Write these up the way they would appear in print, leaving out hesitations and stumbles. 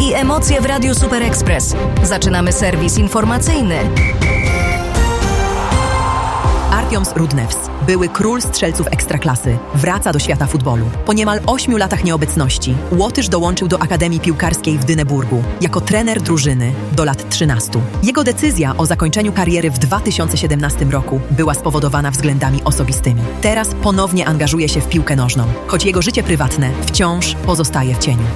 i emocje w Radiu Super Express. Zaczynamy serwis informacyjny. Artioms Rudnevs, były król strzelców ekstraklasy, wraca do świata futbolu. Po niemal 8 latach nieobecności Łotysz dołączył do Akademii Piłkarskiej w Dyneburgu jako trener drużyny do lat 13. Jego decyzja o zakończeniu kariery w 2017 roku była spowodowana względami osobistymi. Teraz ponownie angażuje się w piłkę nożną, choć jego życie prywatne wciąż pozostaje w cieniu.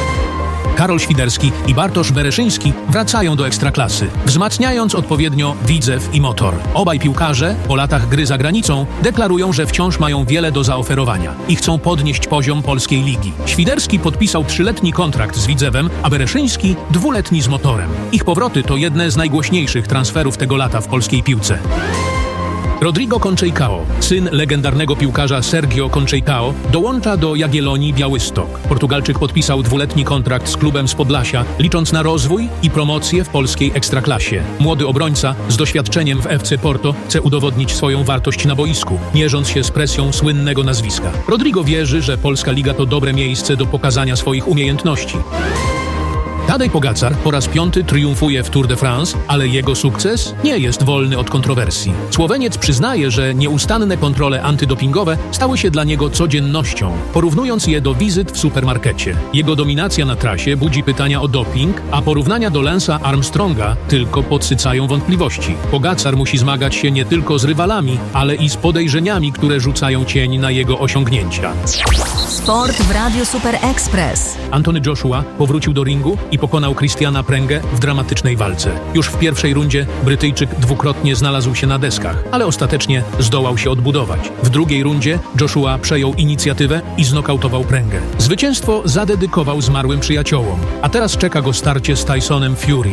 Karol Świderski i Bartosz Bereszyński wracają do Ekstraklasy, wzmacniając odpowiednio Widzew i Motor. Obaj piłkarze po latach gry za granicą deklarują, że wciąż mają wiele do zaoferowania i chcą podnieść poziom polskiej ligi. Świderski podpisał 3-letni kontrakt z Widzewem, a Bereszyński 2-letni z Motorem. Ich powroty to jedne z najgłośniejszych transferów tego lata w polskiej piłce. Rodrigo Conceição, syn legendarnego piłkarza Sergio Conceição, dołącza do Jagiellonii Białystok. Portugalczyk podpisał 2-letni kontrakt z klubem z Podlasia, licząc na rozwój i promocję w polskiej ekstraklasie. Młody obrońca z doświadczeniem w FC Porto chce udowodnić swoją wartość na boisku, mierząc się z presją słynnego nazwiska. Rodrigo wierzy, że polska liga to dobre miejsce do pokazania swoich umiejętności. Tadej Pogacar po raz 5 triumfuje w Tour de France, ale jego sukces nie jest wolny od kontrowersji. Słoweniec przyznaje, że nieustanne kontrole antydopingowe stały się dla niego codziennością, porównując je do wizyt w supermarkecie. Jego dominacja na trasie budzi pytania o doping, a porównania do Lance'a Armstronga tylko podsycają wątpliwości. Pogacar musi zmagać się nie tylko z rywalami, ale i z podejrzeniami, które rzucają cień na jego osiągnięcia. Sport w Radiu Super Express. Anthony Joshua powrócił do ringu i pokonał Christiana Prengę w dramatycznej walce. Już w pierwszej rundzie Brytyjczyk dwukrotnie znalazł się na deskach, ale ostatecznie zdołał się odbudować. W drugiej rundzie Joshua przejął inicjatywę i znokautował Prengę. Zwycięstwo zadedykował zmarłym przyjaciołom, a teraz czeka go starcie z Tysonem Furym.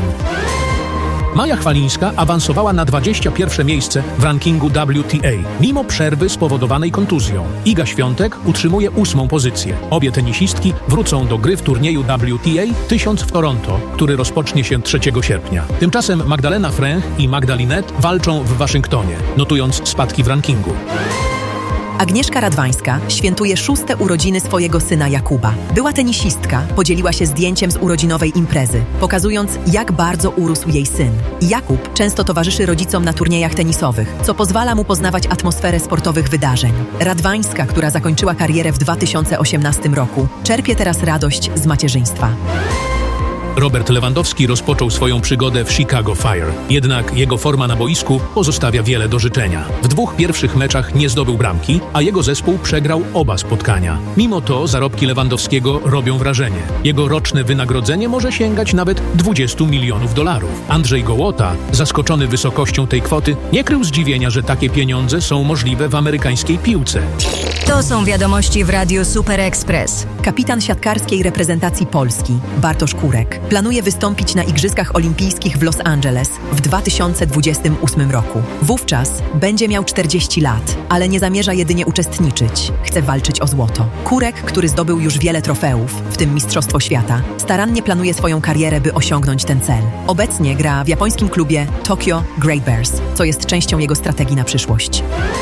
Maja Chwalińska awansowała na 21. miejsce w rankingu WTA, mimo przerwy spowodowanej kontuzją. Iga Świątek utrzymuje 8. pozycję. Obie tenisistki wrócą do gry w turnieju WTA 1000 w Toronto, który rozpocznie się 3 sierpnia. Tymczasem Magdalena Fręch i Magda Linette walczą w Waszyngtonie, notując spadki w rankingu. Agnieszka Radwańska świętuje 6. urodziny swojego syna Jakuba. Była tenisistka, podzieliła się zdjęciem z urodzinowej imprezy, pokazując, jak bardzo urósł jej syn. Jakub często towarzyszy rodzicom na turniejach tenisowych, co pozwala mu poznawać atmosferę sportowych wydarzeń. Radwańska, która zakończyła karierę w 2018 roku, czerpie teraz radość z macierzyństwa. Robert Lewandowski rozpoczął swoją przygodę w Chicago Fire. Jednak jego forma na boisku pozostawia wiele do życzenia. W 2 pierwszych meczach nie zdobył bramki, a jego zespół przegrał oba spotkania. Mimo to zarobki Lewandowskiego robią wrażenie. Jego roczne wynagrodzenie może sięgać nawet $20 milionów. Andrzej Gołota, zaskoczony wysokością tej kwoty, nie krył zdziwienia, że takie pieniądze są możliwe w amerykańskiej piłce. To są wiadomości w Radiu Super Express. Kapitan siatkarskiej reprezentacji Polski, Bartosz Kurek, planuje wystąpić na Igrzyskach Olimpijskich w Los Angeles w 2028 roku. Wówczas będzie miał 40 lat, ale nie zamierza jedynie uczestniczyć. Chce walczyć o złoto. Kurek, który zdobył już wiele trofeów, w tym Mistrzostwo Świata, starannie planuje swoją karierę, by osiągnąć ten cel. Obecnie gra w japońskim klubie Tokyo Great Bears, co jest częścią jego strategii na przyszłość.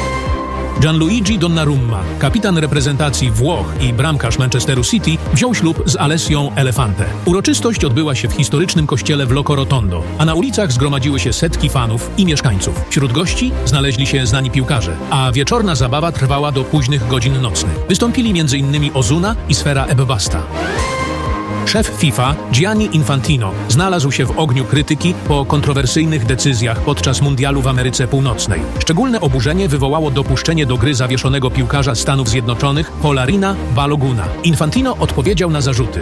Gianluigi Donnarumma, kapitan reprezentacji Włoch i bramkarz Manchesteru City, wziął ślub z Alessią Elefante. Uroczystość odbyła się w historycznym kościele w Loco Rotondo, a na ulicach zgromadziły się setki fanów i mieszkańców. Wśród gości znaleźli się znani piłkarze, a wieczorna zabawa trwała do późnych godzin nocnych. Wystąpili m.in. Ozuna i Sfera Ebbasta. Szef FIFA Gianni Infantino znalazł się w ogniu krytyki po kontrowersyjnych decyzjach podczas mundialu w Ameryce Północnej. Szczególne oburzenie wywołało dopuszczenie do gry zawieszonego piłkarza Stanów Zjednoczonych Polarina Baloguna. Infantino odpowiedział na zarzuty.